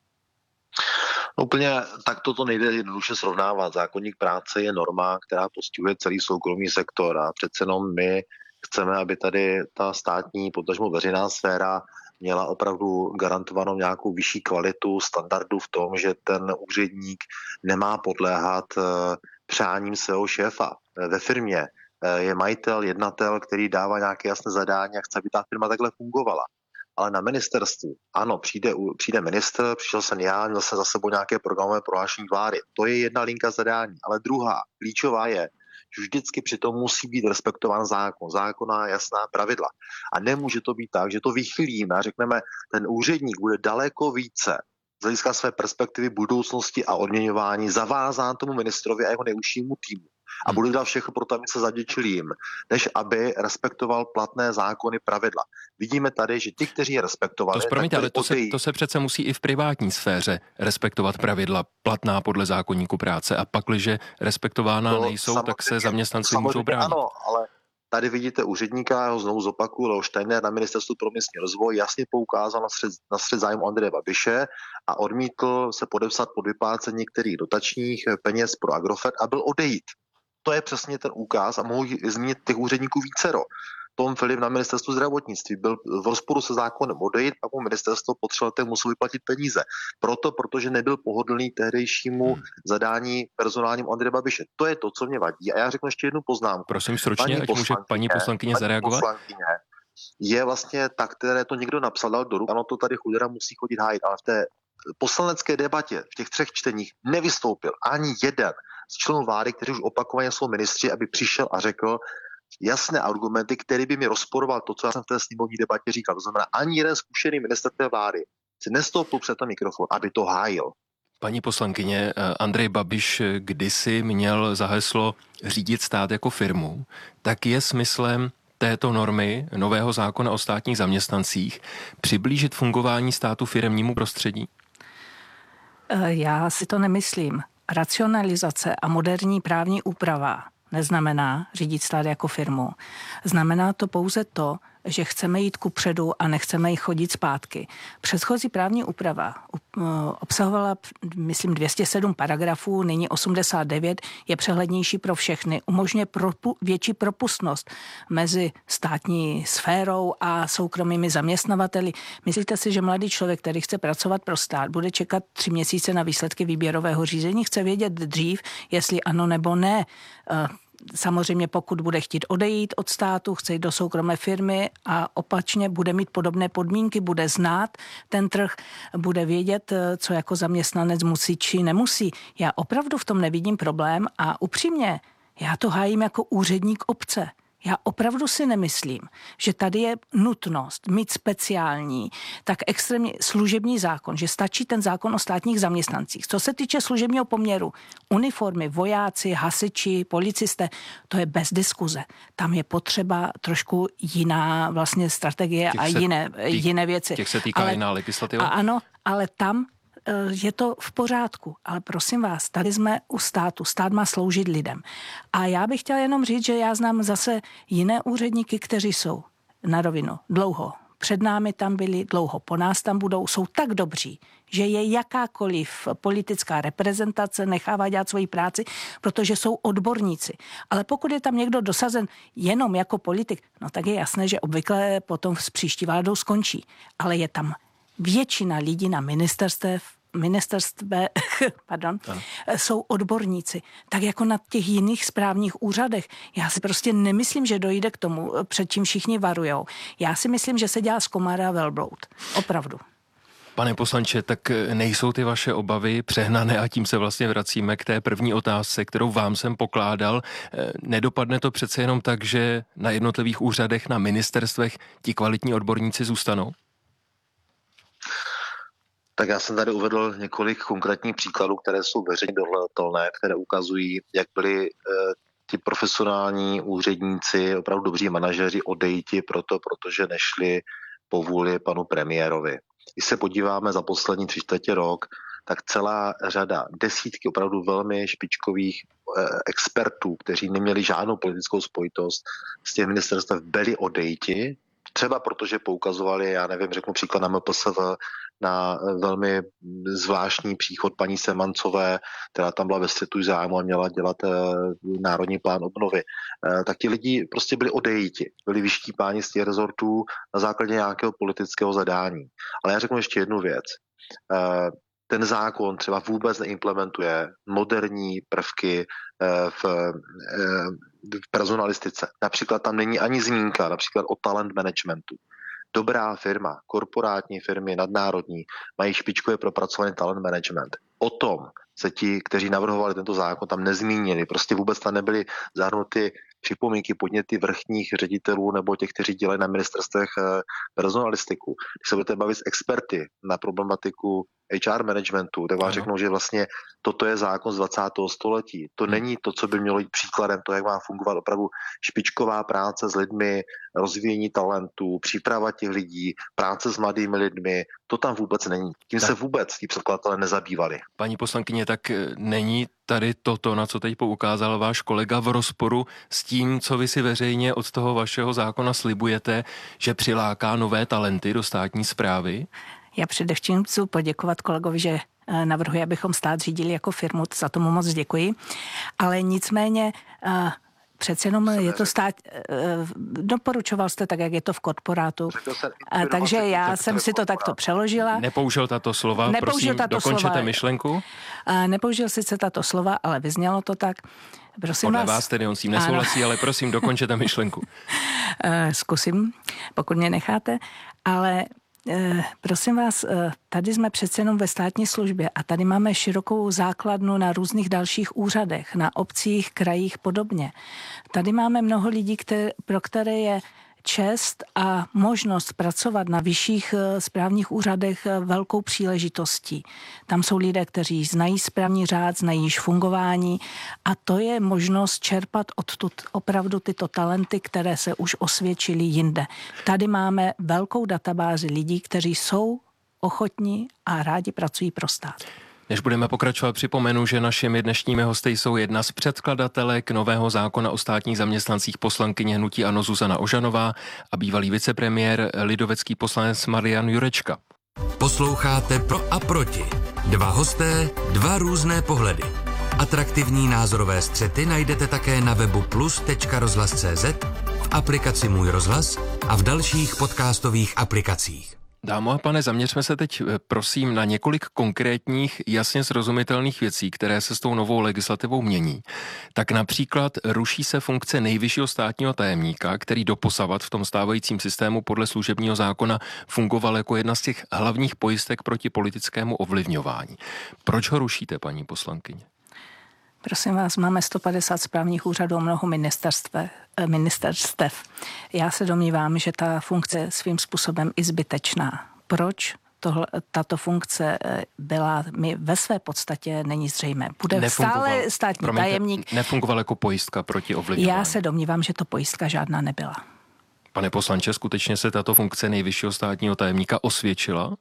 No úplně tak toto nejde jednoduše srovnávat. Zákoník práce je norma, která postihuje celý soukromý sektor a přece jenom my chceme, aby tady ta státní, potažmo veřejná sféra měla opravdu garantovanou nějakou vyšší kvalitu standardu v tom, že ten úředník nemá podléhat přáním svého šéfa. Ve firmě je majitel, jednatel, který dává nějaké jasné zadání a chce, aby ta firma takhle fungovala. Ale na ministerstvu, ano, přijde, přijde ministr, přišel jsem já, měl jsem za sebou nějaké programové prohlášení vlády. To je jedna linka zadání, ale druhá, klíčová je, že vždycky přitom musí být respektován zákon, zákonná jasná pravidla. A nemůže to být tak, že to vychylíme a řekneme, ten úředník bude daleko více z hlediska své perspektivy budoucnosti a odměňování zavázán tomu ministrovi a jeho neužšímu týmu. A bude dělat všechno pro to, aby se zavděčil jim, než aby respektoval platné zákony, pravidla. Vidíme tady, že ti, kteří je respektovali... To promiňte, ale to se, to se přece musí i v privátní sféře respektovat pravidla platná podle zákoníku práce a pakliže respektována to nejsou, tak se zaměstnanci můžou bránit. Ano, ale tady vidíte úředníka, já ho znovu zopakuju, Leo Steiner na ministerstvu pro místní rozvoj jasně poukázal na střed, na střed zájmu Andreje Babiše a odmítl se podepsat pod vyplácení některých dotačních peněz pro Agrofert a byl odejít. To je přesně ten úkaz a mohu zmínit těch úředníků vícero. Tom Filip na ministerstvu zdravotnictví byl v rozporu se zákonem odejít, pak mu ministerstvo potřebovalo muselo vyplatit peníze. Proto, protože nebyl pohodlný tehdejšímu zadání personálním Andreje Babiše. To je to, co mě vadí. A já řeknu ještě jednu poznámku. Prosím stručně, ať může paní poslankyně paní zareagovat. Poslankyně je vlastně ta, které to někdo napsal, dal do ruky. Ano, to tady chudera musí chodit hájit, ale v té poslanecké debatě, v těch třech čteních nevystoupil ani jeden z členů vlády, kteří už opakovaně jsou ministři, aby přišel a řekl jasné argumenty, které by mi rozporoval to, co já jsem v té sněmovní debatě říkal. To znamená, ani jeden zkušený ministr té vlády si nestoupil před ten mikrofon, aby to hájil. Paní poslankyně, Andrej Babiš kdysi měl za heslo řídit stát jako firmu, tak je smyslem této normy nového zákona o státních zaměstnancích přiblížit fungování státu firemnímu prostředí? Já si to nemyslím. Racionalizace a moderní právní úprava neznamená řídit stát jako firmu. Znamená to pouze to, že chceme jít kupředu a nechceme jí chodit zpátky. Předchozí právní úprava obsahovala, myslím, dvě stě sedm paragrafů, nyní osmdesát devět, je přehlednější pro všechny, umožňuje propu, větší propustnost mezi státní sférou a soukromými zaměstnavateli. Myslíte si, že mladý člověk, který chce pracovat pro stát, bude čekat tři měsíce na výsledky výběrového řízení? Chce vědět dřív, jestli ano nebo ne. Samozřejmě pokud bude chtít odejít od státu, chce jít do soukromé firmy a opačně bude mít podobné podmínky, bude znát ten trh, bude vědět, co jako zaměstnanec musí či nemusí. Já opravdu v tom nevidím problém a upřímně, já to hájím jako úředník obce. Já opravdu si nemyslím, že tady je nutnost mít speciální, tak extrémně služební zákon, že stačí ten zákon o státních zaměstnancích. Co se týče služebního poměru, uniformy, vojáci, hasiči, policisté, to je bez diskuze. Tam je potřeba trošku jiná vlastně strategie těch a se, jiné, tý, jiné věci. Těch se týká ale, jiná legislativa? A ano, ale tam je to v pořádku, ale prosím vás, tady jsme u státu. Stát má sloužit lidem. A já bych chtěla jenom říct, že já znám zase jiné úředníky, kteří jsou na rovinu dlouho. Před námi tam byli, dlouho po nás tam budou, jsou tak dobří, že je jakákoliv politická reprezentace nechává dělat svoji práci, protože jsou odborníci. Ale pokud je tam někdo dosazen jenom jako politik, no tak je jasné, že obvykle potom s příští vládou skončí. Ale je tam většina lidí na ministerstev ministerstve, pardon, jsou odborníci, tak jako na těch jiných správních úřadech. Já si prostě nemyslím, že dojde k tomu, před čím všichni varujou. Já si myslím, že se dělá z komára velbloud. Opravdu. Pane poslanče, tak nejsou ty vaše obavy přehnané a tím se vlastně vracíme k té první otázce, kterou vám jsem pokládal. Nedopadne to přece jenom tak, že na jednotlivých úřadech, na ministerstvech ti kvalitní odborníci zůstanou? Tak já jsem tady uvedl několik konkrétních příkladů, které jsou veřejně dohledatelné, které ukazují, jak byli e, ti profesionální úředníci, opravdu dobří manažeři odejti proto, protože nešli po vůli panu premiérovi. Když se podíváme za poslední tři čtvrtě rok, tak celá řada, desítky opravdu velmi špičkových e, expertů, kteří neměli žádnou politickou spojitost z těch ministerstev, byli odejti, třeba protože poukazovali, já nevím, řeknu příklad na M P S V, na velmi zvláštní příchod paní Semancové, která tam byla ve střetu zájmu a měla dělat e, národní plán obnovy. E, tak ti lidi prostě byli odejiti, byli vyštípáni z těch rezortů na základě nějakého politického zadání. Ale já řeknu ještě jednu věc. E, ten zákon třeba vůbec neimplementuje moderní prvky v, v personalistice. Například tam není ani zmínka například o talent managementu. Dobrá firma, korporátní firmy, nadnárodní, mají špičkově propracovaný talent management. O tom se ti, kteří navrhovali tento zákon, tam nezmínili. Prostě vůbec tam nebyly zahrnuty připomínky, podněty vrchních ředitelů nebo těch, kteří dělají na ministerstvech personalistiku. Když se budete bavit s experty na problematiku H R managementu, tak vám řeknou, že vlastně toto je zákon z dvacátého století. To hmm. není to, co by mělo být příkladem, to, jak má fungovat opravdu špičková práce s lidmi, rozvíjení talentů, příprava těch lidí, práce s mladými lidmi, to tam vůbec není. Tím tak se vůbec tí předkladatelé nezabývali. Paní poslankyně, tak není tady toto, na co teď poukázal váš kolega, v rozporu s tím, co vy si veřejně od toho vašeho zákona slibujete, že přiláká nové talenty do státní správy? Já především chci poděkovat kolegovi, že navrhuje, abychom stát řídili jako firmu, za tomu moc děkuji, ale nicméně přece jenom je to stát, doporučoval jste tak, jak je to v korporátu, takže já jsem si to takto přeložila. Nepoužil tato slova, Nepoužil prosím, tato dokončete slova. myšlenku. Nepoužil sice tato slova, ale vyznělo to tak. Prosím Podle vás, vás tedy on s tím nesouhlasí, ale prosím, dokončete myšlenku. Zkusím, pokud mě necháte, ale prosím vás, tady jsme přece jenom ve státní službě a tady máme širokou základnu na různých dalších úřadech, na obcích, krajích podobně. Tady máme mnoho lidí, které, pro které je čest a možnost pracovat na vyšších správních úřadech velkou příležitostí. Tam jsou lidé, kteří znají správní řád, znají již fungování a to je možnost čerpat odtud opravdu tyto talenty, které se už osvědčily jinde. Tady máme velkou databázi lidí, kteří jsou ochotní a rádi pracují pro stát. Než budeme pokračovat, připomenu, že našimi dnešními hosty jsou jedna z předkladatelek nového zákona o státních zaměstnancích, poslankyně hnutí ANO Zuzana Ožanová a bývalý vicepremiér lidovecký poslanec Marian Jurečka. Posloucháte Pro a proti. Dva hosté, dva různé pohledy. Atraktivní názorové střety najdete také na webu plus tečka rozhlas tečka cé zet, v aplikaci Můj rozhlas a v dalších podcastových aplikacích. Dámo a pane, zaměřme se teď prosím na několik konkrétních, jasně srozumitelných věcí, které se s tou novou legislativou mění. Tak například ruší se funkce nejvyššího státního tajemníka, který doposavat v tom stávajícím systému podle služebního zákona fungoval jako jedna z těch hlavních pojistek proti politickému ovlivňování. Proč ho rušíte, paní poslankyně? Prosím vás, máme sto padesát správních úřadů a mnoho ministerstev. Já se domnívám, že ta funkce je svým způsobem i zbytečná. Proč tohle, tato funkce byla, mi ve své podstatě není zřejmé. Bude stále státní promiňte, tajemník. Nefungoval jako pojistka proti ovlivňování. Já se domnívám, že to pojistka žádná nebyla. Pane poslanče, skutečně se tato funkce nejvyššího státního tajemníka osvědčila?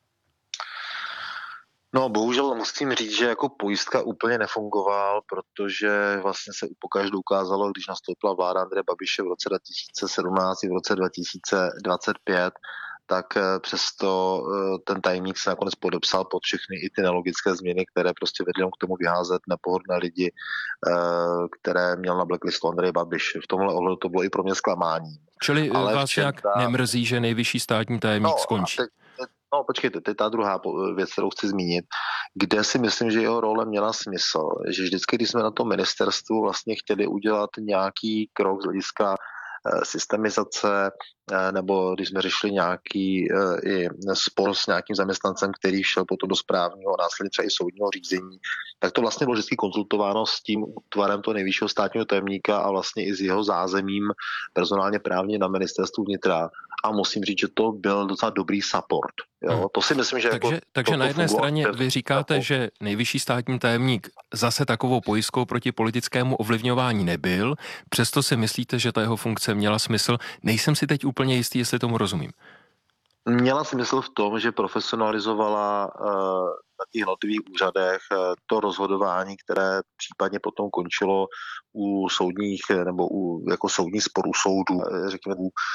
No, bohužel musím říct, že jako pojistka úplně nefungoval, protože vlastně se pokaždé ukázalo, když nastoupila vláda Andreje Babiše v roce dva tisíce sedmnáct i v roce dva tisíce dvacet pět, tak přesto ten tajemník se nakonec podepsal pod všechny i ty nelogické změny, které prostě vedly k tomu vyházet nepohodlné lidi, které měl na blacklistu Andrej Babiš. V tomhle ohledu to bylo i pro mě zklamání. Čili ale vás nějak ta... nemrzí, že nejvyšší státní tajemník no, skončí? No počkejte, to je ta druhá věc, kterou chci zmínit, kde si myslím, že jeho role měla smysl, že vždycky, když jsme na tom ministerstvu vlastně chtěli udělat nějaký krok z hlediska systemizace, nebo když jsme řešili nějaký i spor s nějakým zaměstnancem, který šel potom do správního, následně třeba i soudního řízení, tak to vlastně bylo vždycky konzultováno s tím útvarem toho nejvyššího státního tajemníka a vlastně i s jeho zázemím personálně právně na ministerstvu vnitra. A musím říct, že to byl docela dobrý support. Jo? To si myslím, že takže, jako takže to, na jedné to straně fungovalo. vy říkáte, že nejvyšší státní tajemník zase takovou pojistkou proti politickému ovlivňování nebyl, přesto si myslíte, že ta jeho funkce měla smysl. Nejsem si teď úplně jistý, jestli tomu rozumím. Měla smysl v tom, že profesionalizovala uh, na těch jednotlivých úřadech uh, to rozhodování, které případně potom končilo u soudních nebo u jako soudní sporu soudů, řekněme u